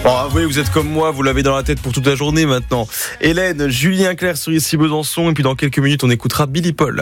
Oui, vous êtes comme moi, vous l'avez dans la tête pour toute la journée maintenant. Hélène, Julien Clerc sur Ici Besançon, et puis dans quelques minutes on écoutera Billy Paul.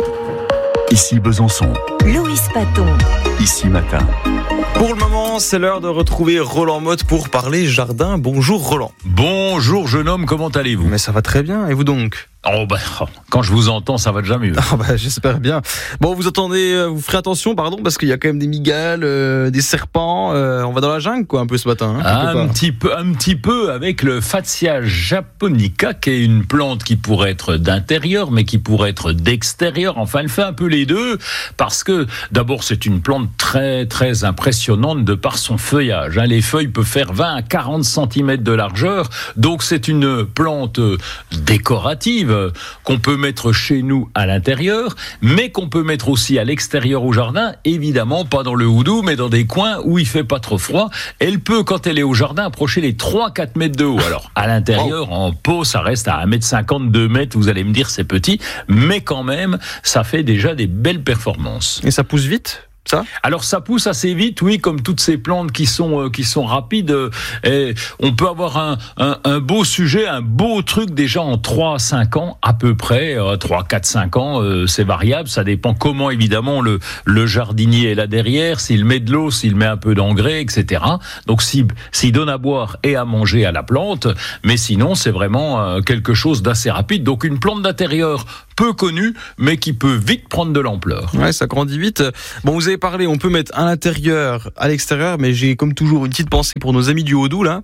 Ici Besançon. Loïs Paton. Ici Matin. Pour le moment, c'est l'heure de retrouver Roland Motte pour parler jardin. Bonjour Roland. Bonjour jeune homme, comment allez-vous ? Mais ça va très bien, et vous donc ? Quand je vous entends, ça va déjà mieux. J'espère bien. Bon, vous ferez attention, parce qu'il y a quand même des migales, des serpents. On va dans la jungle, un peu ce matin. Un petit peu avec le Fatsia japonica, qui est une plante qui pourrait être d'intérieur, mais qui pourrait être d'extérieur. Enfin, elle fait un peu les deux, parce que d'abord, c'est une plante très, très impressionnante de par son feuillage. Les feuilles peuvent faire 20 à 40 cm de largeur, donc c'est une plante décorative qu'on peut mettre chez nous à l'intérieur, mais qu'on peut mettre aussi à l'extérieur au jardin, évidemment pas dans le houdou, mais dans des coins où il fait pas trop froid. Elle peut, quand elle est au jardin, approcher les 3-4 mètres de haut. Alors, à l'intérieur, en pot, ça reste à 1m50, 2 mètres, vous allez me dire c'est petit, mais quand même, ça fait déjà des belles performances. Et ça pousse vite ? Ça ? Alors ça pousse assez vite, oui, comme toutes ces plantes qui sont rapides. Et on peut avoir un beau sujet, un beau truc déjà en 3-5 ans à peu près. 3, 4, 5 ans, c'est variable. Ça dépend comment évidemment le jardinier est là derrière, s'il met de l'eau, s'il met un peu d'engrais, etc. Donc s'il donne à boire et à manger à la plante, mais sinon c'est vraiment quelque chose d'assez rapide. Donc une plante d'intérieur peu connue, mais qui peut vite prendre de l'ampleur. Ouais, ça grandit vite. Bon, vous avez parlé, on peut mettre à l'intérieur, à l'extérieur, mais j'ai comme toujours une petite pensée pour nos amis du Haut-Doubs, là.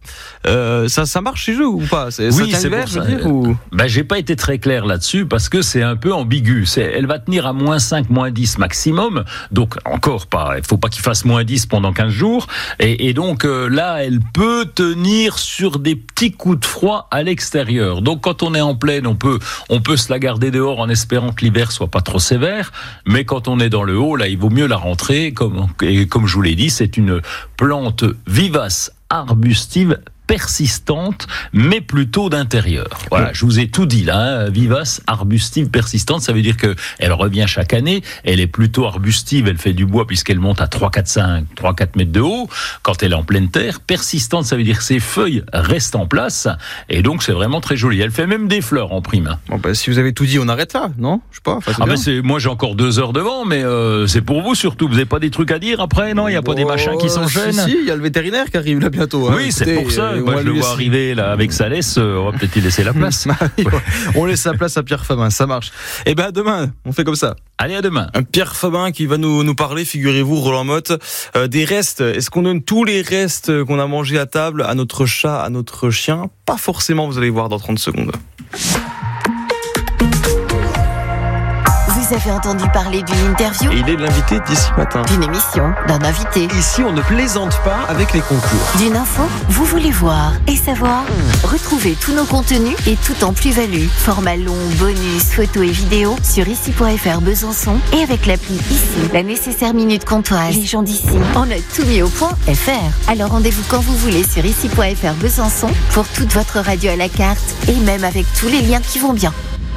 Ça marche chez eux ou pas ? Oui, c'est pour ça. J'ai pas été très clair là-dessus, parce que c'est un peu ambigu. Elle va tenir à -5, -10 maximum, donc encore pas, il faut pas qu'il fasse -10 pendant 15 jours, et donc là, elle peut tenir sur des petits coups de froid à l'extérieur. Donc quand on est en pleine, on peut se la garder dehors en espérant que l'hiver soit pas trop sévère, mais quand on est dans le haut, là, il vaut mieux la rentrer. Comme je vous l'ai dit, c'est une plante vivace, arbustive, persistante, mais plutôt d'intérieur. Voilà, je vous ai tout dit là, vivace, arbustive, persistante, ça veut dire que elle revient chaque année, elle est plutôt arbustive, elle fait du bois puisqu'elle monte à 3-4 mètres de haut, quand elle est en pleine terre. Persistante, ça veut dire que ses feuilles restent en place, et donc c'est vraiment très joli. Elle fait même des fleurs en prime. Bon, si vous avez tout dit, on arrête là, non ? Je sais pas. Moi j'ai encore 2 heures devant, mais c'est pour vous surtout. Vous n'avez pas des trucs à dire après, non ? Il n'y a pas des machins qui s'enchaînent ? Si, il y a le vétérinaire qui arrive là bientôt. Oui, c'est pour ça. Moi, je le vois arriver là avec sa laisse, on va peut-être y laisser la place. On laisse la place à Pierre Fabin, ça marche. Et à demain, on fait comme ça. Allez, à demain. Pierre Fabin qui va nous parler, figurez-vous, Roland Motte, des restes. Est-ce qu'on donne tous les restes qu'on a mangés à table à notre chat, à notre chien ? Pas forcément, vous allez voir dans 30 secondes. Vous avez entendu parler d'une interview ? Et il est l'invité d'ici matin. D'une émission, d'un invité. Ici, on ne plaisante pas avec les concours. D'une info, vous voulez voir et savoir ? Retrouvez tous nos contenus et tout en plus-value. Format long, bonus, photos et vidéos sur ici.fr Besançon et avec l'appli Ici. La nécessaire minute comptoise. Les gens d'ici. On a tout mis au point .fr. Alors rendez-vous quand vous voulez sur ici.fr Besançon pour toute votre radio à la carte et même avec tous les liens qui vont bien.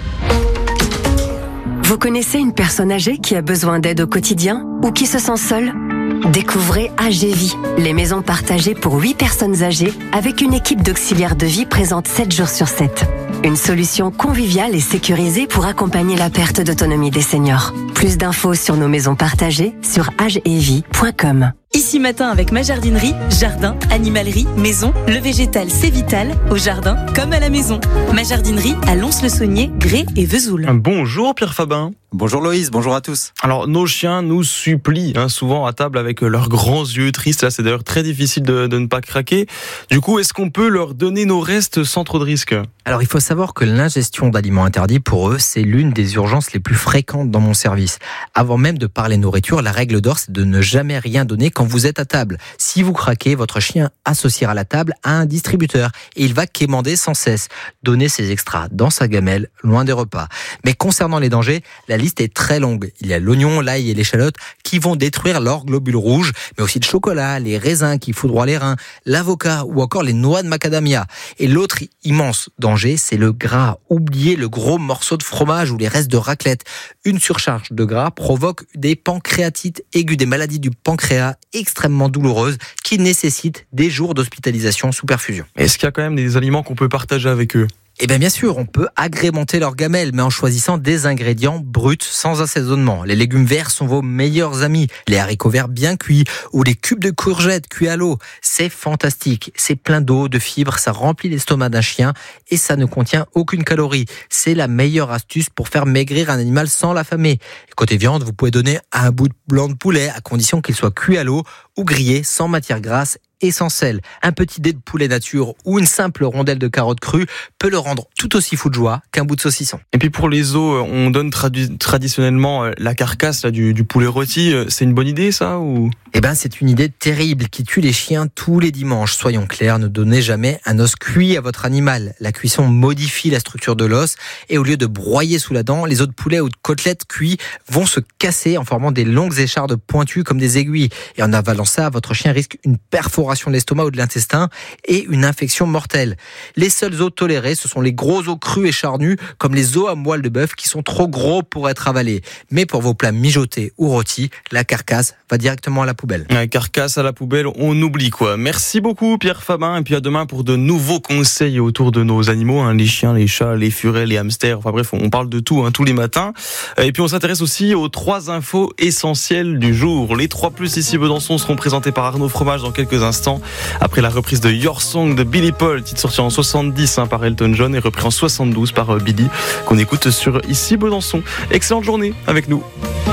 Vous connaissez une personne âgée qui a besoin d'aide au quotidien ou qui se sent seule ? Découvrez AGVie, les maisons partagées pour 8 personnes âgées avec une équipe d'auxiliaires de vie présente 7 jours sur 7. Une solution conviviale et sécurisée pour accompagner la perte d'autonomie des seniors. Plus d'infos sur nos maisons partagées sur agevie.com. Ici matin avec ma jardinerie, jardin, animalerie, maison, le végétal c'est vital, au jardin comme à la maison. Ma jardinerie à Lons-le-Saunier, Grès et Vesoul. Bonjour Pierre Fabin. Bonjour Loïs, bonjour à tous. Alors nos chiens nous supplient souvent à table avec leurs grands yeux tristes. Là, c'est d'ailleurs très difficile de ne pas craquer. Du coup, est-ce qu'on peut leur donner nos restes sans trop de risques ? Alors il faut savoir que l'ingestion d'aliments interdits pour eux, c'est l'une des urgences les plus fréquentes dans mon service. Avant même de parler nourriture, la règle d'or, c'est de ne jamais rien donner quand vous êtes à table. Si vous craquez, votre chien associera la table à un distributeur et il va quémander sans cesse. Donnez ses extras dans sa gamelle, loin des repas. Mais concernant les dangers, la liste est très longue. Il y a l'oignon, l'ail et l'échalote qui vont détruire leurs globules rouges, mais aussi le chocolat, les raisins qui foudroient les reins, l'avocat ou encore les noix de macadamia. Et l'autre immense danger, c'est le gras. Oubliez le gros morceau de fromage ou les restes de raclette. Une surcharge de gras provoque des pancréatites aiguës, des maladies du pancréas extrêmement douloureuses qui nécessitent des jours d'hospitalisation sous perfusion. Est-ce qu'il y a quand même des aliments qu'on peut partager avec eux ? Eh bien sûr, on peut agrémenter leur gamelle, mais en choisissant des ingrédients bruts sans assaisonnement. Les légumes verts sont vos meilleurs amis. Les haricots verts bien cuits ou les cubes de courgettes cuits à l'eau. C'est fantastique. C'est plein d'eau, de fibres, ça remplit l'estomac d'un chien et ça ne contient aucune calorie. C'est la meilleure astuce pour faire maigrir un animal sans l'affamer. Côté viande, vous pouvez donner un bout de blanc de poulet à condition qu'il soit cuit à l'eau ou grillé sans matière grasse et sans sel. Un petit dé de poulet nature ou une simple rondelle de carotte crue peut le rendre tout aussi fou de joie qu'un bout de saucisson. Et puis pour les os, on donne traditionnellement la carcasse là, du poulet rôti. C'est une bonne idée ça ou... Eh ben, c'est une idée terrible qui tue les chiens tous les dimanches. Soyons clairs, ne donnez jamais un os cuit à votre animal. La cuisson modifie la structure de l'os et au lieu de broyer sous la dent, les os de poulet ou de côtelettes cuits vont se casser en formant des longues échardes pointues comme des aiguilles. Et en avalant ça, votre chien risque une perforation de l'estomac ou de l'intestin et une infection mortelle. Les seuls os tolérés, ce sont les gros os crus et charnus comme les os à moelle de bœuf qui sont trop gros pour être avalés. Mais pour vos plats mijotés ou rôtis, la carcasse va directement à la poubelle. La carcasse à la poubelle, on oublie quoi. Merci beaucoup Pierre Fabin et puis à demain pour de nouveaux conseils autour de nos animaux, les chiens, les chats, les furets, les hamsters, enfin bref, on parle de tout tous les matins. Et puis on s'intéresse aussi aux 3 infos essentielles du jour. Les 3+ ici Besançon seront présentés par Arnaud Fromage dans quelques instants. Après la reprise de Your Song de Billy Paul, titre sorti en 70 par Elton John et repris en 72 par Billy, qu'on écoute sur ici Besançon. Excellente journée avec nous.